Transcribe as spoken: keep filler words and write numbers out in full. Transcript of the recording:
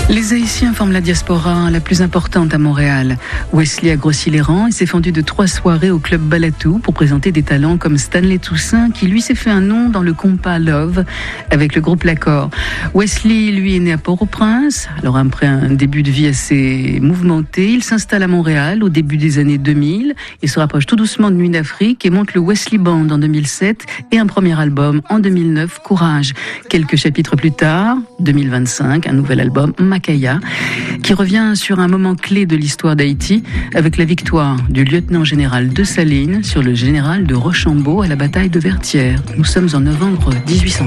Les Haïtiens forment la diaspora la plus importante à Montréal. Wesley a grossi les rangs et s'est fendu de trois soirées au Club Balatou pour présenter des talents comme Stanley Toussaint, qui lui s'est fait un nom dans le compas Love avec le groupe L'Accord. Wesley, lui, est né à Port-au-Prince. Alors après un début de vie assez mouvementé, il s'installe à Montréal au début des années deux mille. Il se rapproche tout doucement de Nuit d'Afrique et monte le Wesley Band en deux mille sept et un premier album en deux mille neuf, Courage. Quelques chapitres plus tard, deux mille vingt-cinq, un nouvel album, Makaya, qui revient sur un moment clé de l'histoire d'Haïti avec la victoire du lieutenant-général Dessalines sur le général de Rochambeau à la bataille de Vertières. Nous sommes en novembre dix-huit cent